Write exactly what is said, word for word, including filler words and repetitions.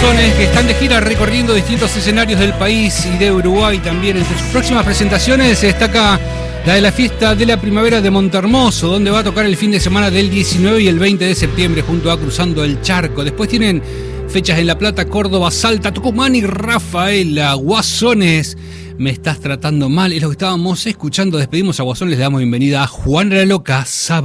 Guasones, que están de gira recorriendo distintos escenarios del país y de Uruguay también. Entre sus próximas presentaciones se destaca la de la fiesta de la primavera de Montermoso, donde va a tocar el fin de semana del diecinueve y el veinte de septiembre junto a Cruzando el Charco. Después tienen fechas en La Plata, Córdoba, Salta, Tucumán y Rafaela. Guasones, me estás tratando mal, es lo que estábamos escuchando. Despedimos a Guasones, le damos bienvenida a Juana la Loca.